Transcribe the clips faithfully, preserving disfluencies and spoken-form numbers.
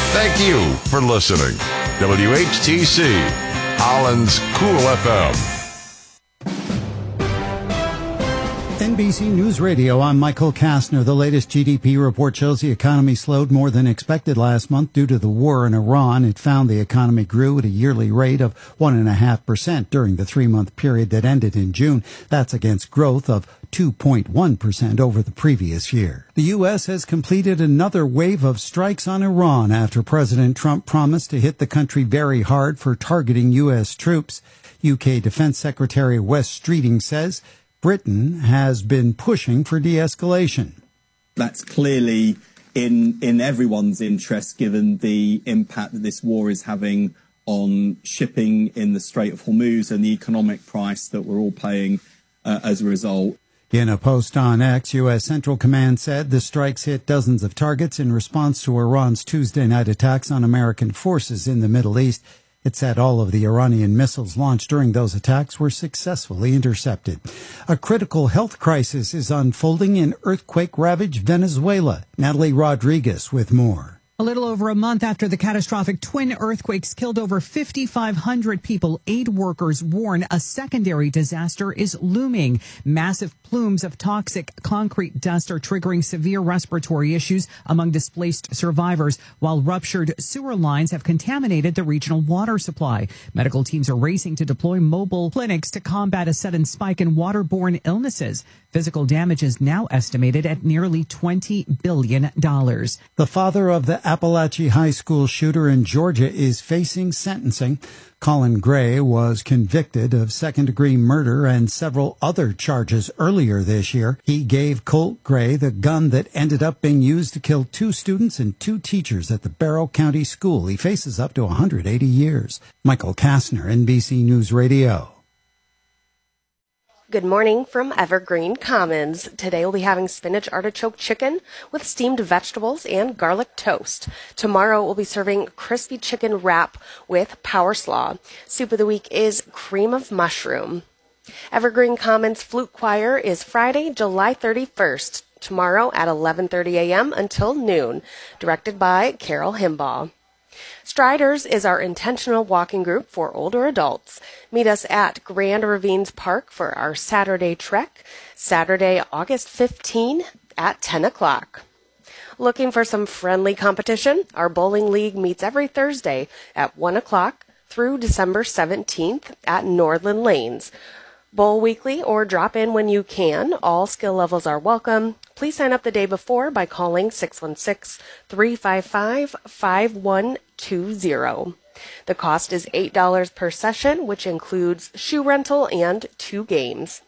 Thank you for listening. W H T C, Holland's Cool F M. N B C News Radio, I'm Michael Kastner. The latest G D P report shows the economy slowed more than expected last month due to the war in Iran. It found the economy grew at a yearly rate of one point five percent during the three-month period that ended in June. That's against growth of two point one percent over the previous year. The U S has completed another wave of strikes on Iran after President Trump promised to hit the country very hard for targeting U S troops. U K Defense Secretary Wes Streeting says Britain has been pushing for de-escalation. That's clearly in in everyone's interest, given the impact that this war is having on shipping in the Strait of Hormuz and the economic price that we're all paying uh, as a result. In a post on X, U S Central Command said the strikes hit dozens of targets in response to Iran's Tuesday night attacks on American forces in the Middle East. It said all of the Iranian missiles launched during those attacks were successfully intercepted. A critical health crisis is unfolding in earthquake-ravaged Venezuela. Natalie Rodriguez with more. A little over a month after the catastrophic twin earthquakes killed over fifty-five hundred people, aid workers warn a secondary disaster is looming. Massive plumes of toxic concrete dust are triggering severe respiratory issues among displaced survivors, while ruptured sewer lines have contaminated the regional water supply. Medical teams are racing to deploy mobile clinics to combat a sudden spike in waterborne illnesses. Physical damage is now estimated at nearly twenty billion dollars. The father of the Appalachia High School shooter in Georgia is facing sentencing. Colin Gray was convicted of second-degree murder and several other charges earlier this year. He gave Colt Gray the gun that ended up being used to kill two students and two teachers at the Barrow County School. He faces up to one hundred eighty years. Michael Kastner, N B C News Radio. Good morning from Evergreen Commons. Today we'll be having spinach artichoke chicken with steamed vegetables and garlic toast. Tomorrow we'll be serving crispy chicken wrap with power slaw. Soup of the week is cream of mushroom. Evergreen Commons Flute Choir is Friday, July thirty-first, tomorrow at eleven thirty a.m. until noon, directed by Carol Himbaugh. Striders is our intentional walking group for older adults. Meet us at Grand Ravines Park for our Saturday trek, Saturday, August fifteenth at ten o'clock. Looking for some friendly competition? Our bowling league meets every Thursday at one o'clock through December seventeenth at Northland Lanes. Bowl weekly or drop in when you can. All skill levels are welcome. Please sign up the day before by calling six one six, three five five, five one two zero. The cost is eight dollars per session, which includes shoe rental and two games.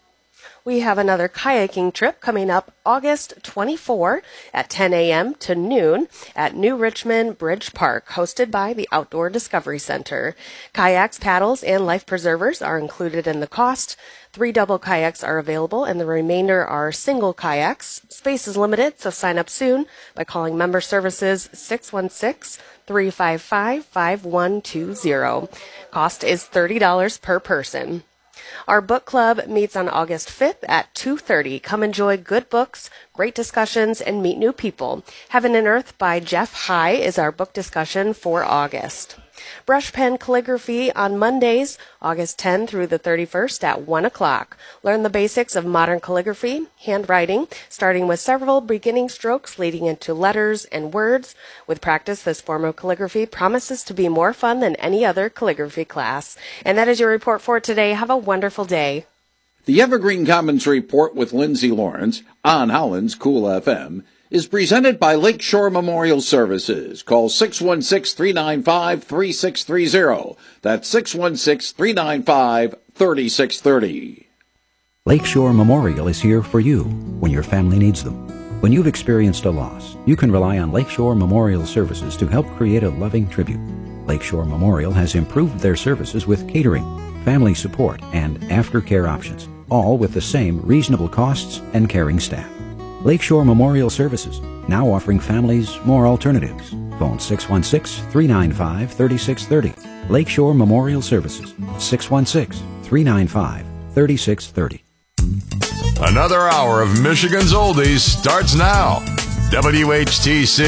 We have another kayaking trip coming up August twenty-fourth at ten a.m. to noon at New Richmond Bridge Park, hosted by the Outdoor Discovery Center. Kayaks, paddles, and life preservers are included in the cost. Three double kayaks are available, and the remainder are single kayaks. Space is limited, so sign up soon by calling Member Services six one six, three five five, five one two zero. Cost is thirty dollars per person. Our book club meets on August fifth at two thirty. Come enjoy good books, great discussions, and meet new people. Heaven and Earth by Jeff High is our book discussion for August. Brush pen calligraphy on Mondays, August tenth through the thirty-first at one o'clock. Learn the basics of modern calligraphy, handwriting, starting with several beginning strokes leading into letters and words. With practice, this form of calligraphy promises to be more fun than any other calligraphy class. And that is your report for today. Have a wonderful day. The Evergreen Commons Report with Lindsay Lawrence on Holland's Cool F M is presented by Lakeshore Memorial Services. Call six one six, three nine five, three six three zero. That's six one six, three nine five, three six three zero. Lakeshore Memorial is here for you when your family needs them. When you've experienced a loss, you can rely on Lakeshore Memorial Services to help create a loving tribute. Lakeshore Memorial has improved their services with catering, family support, and aftercare options, all with the same reasonable costs and caring staff. Lakeshore Memorial Services, now offering families more alternatives. Phone six one six, three nine five, three six three zero. Lakeshore Memorial Services, six one six, three nine five, three six three zero. Another hour of Michigan's Oldies starts now. W H T C.